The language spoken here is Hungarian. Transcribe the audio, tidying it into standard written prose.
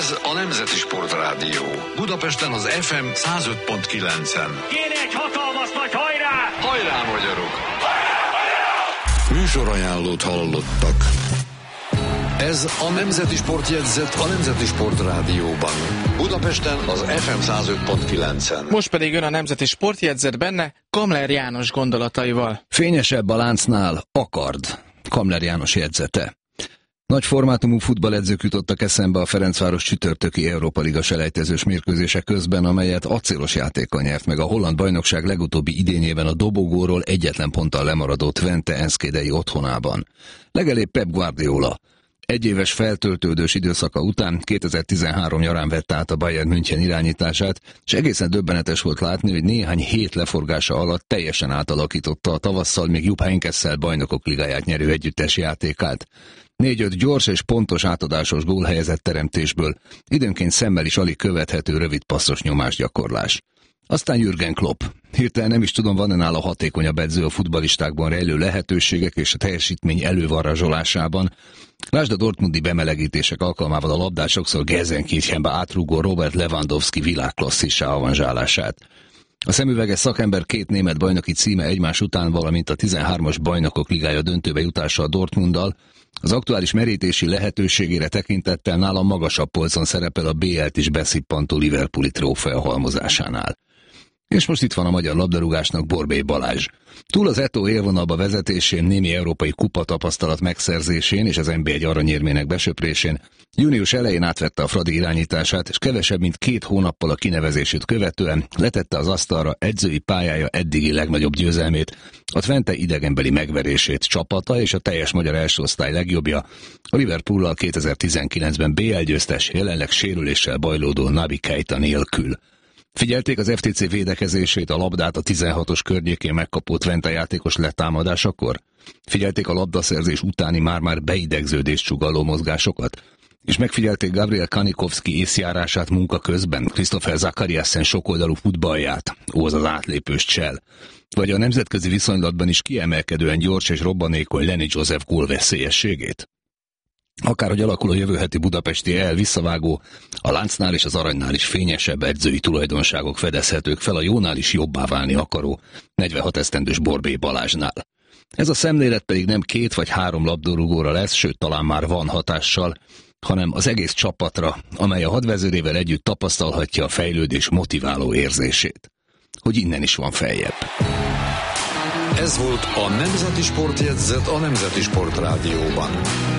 Ez a Nemzeti Sportrádió. Budapesten az FM 105.9-en. Kéne egy hatalmas nagy hajrá! Hajrá, magyarok! Műsorajánlót hallottak. Ez a Nemzeti Sportjegyzet a Nemzeti Sportrádióban. Budapesten az FM 105.9-en. Most pedig jön a Nemzeti Sportjegyzet, benne Kamler János gondolataival. Fényesebb a láncnál, akard. Kamler János jegyzete. Nagy formátumú futballedzők jutottak eszembe a Ferencváros csütörtöki Európa Liga selejtezős mérkőzése közben, amelyet acélos játékkal nyert meg a holland bajnokság legutóbbi idényében a dobogóról egyetlen ponttal lemaradó Twente Enschedei otthonában. Legelébb Pep Guardiola. Egyéves feltöltődős időszaka után 2013 nyarán vette át a Bayern München irányítását, és egészen döbbenetes volt látni, hogy néhány hét leforgása alatt teljesen átalakította a tavasszal még Jupp Heynckessel bajnokok ligáját nyerő együttes játékát. 4-5 gyors és pontos átadásos gólhelyezett teremtésből időnként szemmel is alig követhető rövid passzos nyomásgyakorlás. Aztán Jürgen Klopp. Hirtelen nem is tudom, van-e nála hatékonyabb edző a futballistákban rejlő lehetőségek és a teljesítmény elővarázsolásában. Lásd a dortmundi bemelegítések alkalmával a labdát sokszor Gelsenkirchenbe átrúgó Robert Lewandowski világklasszissá avanzsálását. A szemüveges szakember 2 német bajnoki címe egymás után, valamint a 13-as bajnokok ligája döntőbe jutása a Dortmunddal, az aktuális merítési lehetőségére tekintettel nálam magasabb polcon szerepel a BL-t is beszippantó Liverpooli trófea halmozásánál. És most itt van a magyar labdarúgásnak Borbély Balázs. Túl az Eto'o élvonalba vezetésén, némi európai kupa tapasztalat megszerzésén és az NB1 aranyérmének besöprésén június elején átvette a Fradi irányítását, és kevesebb mint 2 hónappal a kinevezését követően letette az asztalra edzői pályája eddigi legnagyobb győzelmét, a Twente idegenbeli megverését, csapata és a teljes magyar elsőosztály legjobbja, a Liverpoollal 2019-ben BL győztes, jelenleg sérüléssel bajlódó Naby Keita nélkül. Figyelték az FTC védekezését, a labdát a 16-os környékén megkapó Twente játékos letámadásakor? Figyelték a labdaszerzés utáni már-már beidegződést sugalló mozgásokat? És megfigyelték Gabriel Kanikowski észjárását munka közben, Christopher Zachariasen sokoldalú futballját, az átlépős Csell? Vagy a nemzetközi viszonylatban is kiemelkedően gyors és robbanékony Lenny Joseph gólveszélyességét? Akárhogy alakul a jövő heti budapesti EL visszavágó, a láncnál és az aranynál is fényesebb edzői tulajdonságok fedezhetők fel a jónál is jobbá válni akaró 46 esztendős Borbély Balázsnál. Ez a szemlélet pedig nem 2 vagy 3 labdarúgóra lesz, sőt talán már van hatással, hanem az egész csapatra, amely a hadvezérével együtt tapasztalhatja a fejlődés motiváló érzését. Hogy innen is van feljebb. Ez volt a Nemzeti Sportjegyzet a Nemzeti Sportrádióban.